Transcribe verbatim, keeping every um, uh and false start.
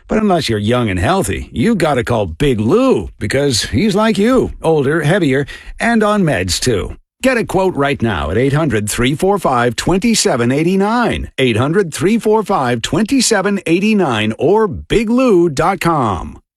But unless you're young and healthy, you gotta call Big Lou, because he's like you, older, heavier, and on meds too. Get a quote right now at eight hundred, three four five, two seven eight nine, eight hundred, three four five, two seven eight nine, or big lou dot com.